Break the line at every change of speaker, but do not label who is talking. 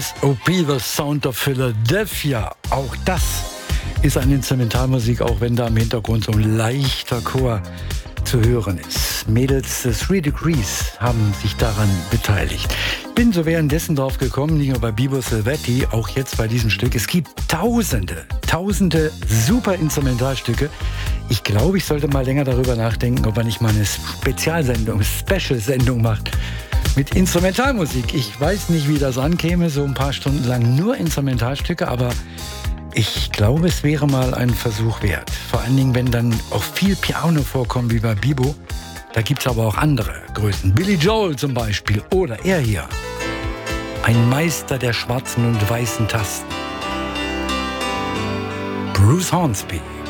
OP, The Sound of Philadelphia. Auch das ist eine Instrumentalmusik, auch wenn da im Hintergrund so ein leichter Chor zu hören ist. Mädels des 3 Degrees haben sich daran beteiligt. Bin so währenddessen drauf gekommen, nicht nur bei Bibo Silvetti, auch jetzt bei diesem Stück. Es gibt tausende super Instrumentalstücke. Ich glaube, ich sollte mal länger darüber nachdenken, ob man nicht mal eine Spezialsendung, Special-Sendung macht mit Instrumentalmusik. Ich weiß nicht, wie das ankäme, so ein paar Stunden lang nur Instrumentalstücke, aber ich glaube, es wäre mal ein Versuch wert. Vor allen Dingen, wenn dann auch viel Piano vorkommt, wie bei Bibo. Da gibt es aber auch andere Größen. Billy Joel zum Beispiel. Oder er hier. Ein Meister der schwarzen und weißen Tasten. Bruce Hornsby.